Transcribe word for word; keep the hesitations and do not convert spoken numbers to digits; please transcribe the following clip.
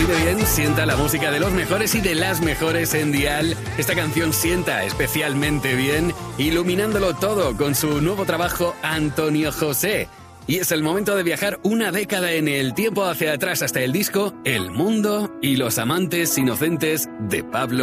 Así de bien sienta la música de los mejores y de las mejores en Dial. Esta canción sienta especialmente bien, iluminándolo todo con su nuevo trabajo Antonio José. Y es el momento de viajar una década en el tiempo hacia atrás hasta el disco El Mundo y los Amantes Inocentes de Pablo